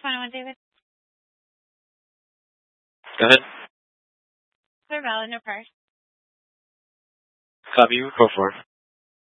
21, David. Go ahead. They're valid, no price. Copy you. Go for it.